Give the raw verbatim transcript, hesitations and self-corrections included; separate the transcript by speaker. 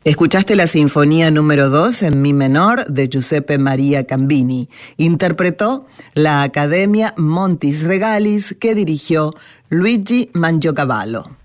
Speaker 1: Escuchaste la Sinfonía número dos en Mi menor de Giuseppe Maria Cambini. Interpretó la Academia Montis Regalis que dirigió Luigi Mangiocavallo.